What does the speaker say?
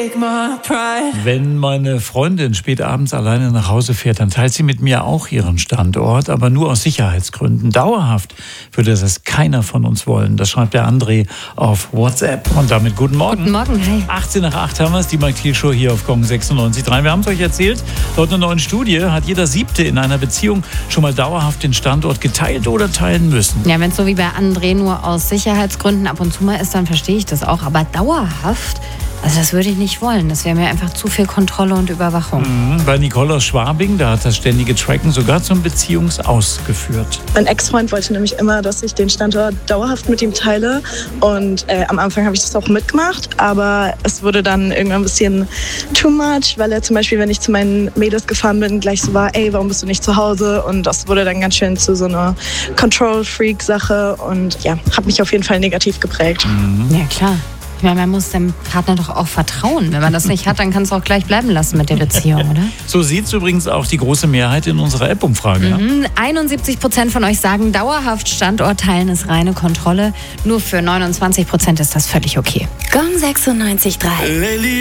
Wenn meine Freundin spät abends alleine nach Hause fährt, dann teilt sie mit mir auch ihren Standort, aber nur aus Sicherheitsgründen. Dauerhaft würde das keiner von uns wollen. Das schreibt der André auf WhatsApp. Und damit guten Morgen. Guten Morgen, hey. 18 nach 8 haben wir es, die Mike Thiel Show hier auf Gong 96.3. Wir haben es euch erzählt, laut einer neuen Studie hat jeder Siebte in einer Beziehung schon mal dauerhaft den Standort geteilt oder teilen müssen. Ja, wenn es so wie bei André nur aus Sicherheitsgründen ab und zu mal ist, dann verstehe ich das auch. Aber dauerhaft, also das würde ich nicht wollen. Das wäre mir einfach zu viel Kontrolle und Überwachung. Bei Nicole aus Schwabing, da hat das ständige Tracken sogar zum Beziehungsaus geführt. Mein Ex-Freund wollte nämlich immer, dass ich den Standort dauerhaft mit ihm teile. Und am Anfang habe ich das auch mitgemacht. Aber es wurde dann irgendwann ein bisschen too much, weil er zum Beispiel, wenn ich zu meinen Mädels gefahren bin, gleich so war, ey, warum bist du nicht zu Hause? Und das wurde dann ganz schön zu so einer Control-Freak-Sache. Und ja, hat mich auf jeden Fall negativ geprägt. Ja, klar. Ich meine, man muss dem Partner doch auch vertrauen. Wenn man das nicht hat, dann kann es auch gleich bleiben lassen mit der Beziehung, oder? So sieht es übrigens auch die große Mehrheit in unserer App-Umfrage. Ja? 71% von euch sagen, dauerhaft Standort teilen ist reine Kontrolle. Nur für 29% ist das völlig okay. Gong 96.3.